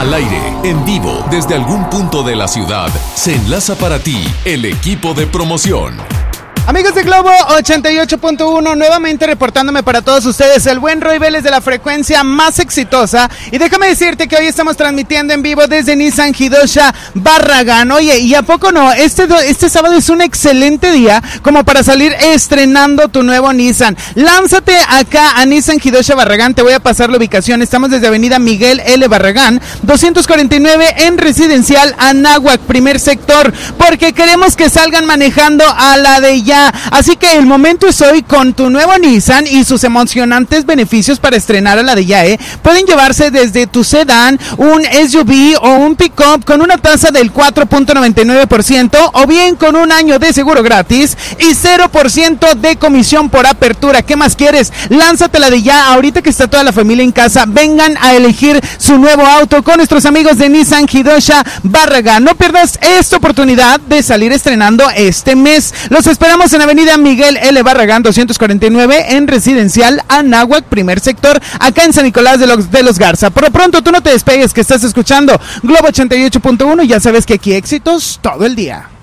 Al aire, en vivo, desde algún punto de la ciudad, se enlaza para ti el equipo de promoción. Amigos de Globo 88.1, nuevamente reportándome para todos ustedes el buen Roy Vélez de la frecuencia más exitosa. Y déjame decirte que hoy estamos transmitiendo en vivo desde Nissan Hidosha Barragán. Oye, ¿y a poco no? Este sábado es un excelente día como para salir estrenando tu nuevo Nissan. Lánzate acá a Nissan Hidosha Barragán, te voy a pasar la ubicación. Estamos desde Avenida Miguel L. Barragán, 249 en Residencial Anáhuac, primer sector, porque queremos que salgan manejando a la de ya. Así que el momento es hoy con tu nuevo Nissan y sus emocionantes beneficios para estrenar a la de ya, Pueden llevarse desde tu sedán, un SUV o un pick-up con una tasa del 4.99% o bien con un año de seguro gratis y 0% de comisión por apertura. ¿Qué más quieres? Lánzate la de ya ahorita que está toda la familia en casa. Vengan a elegir su nuevo auto con nuestros amigos de Nissan Hidosha Barragán. No pierdas esta oportunidad de salir estrenando este mes. Los esperamos en Avenida Miguel L. Barragán 249 en Residencial Anáhuac, primer sector, acá en San Nicolás de los Garza. Por lo pronto, tú no te despegues, que estás escuchando Globo 88.1 y ya sabes que aquí éxitos todo el día.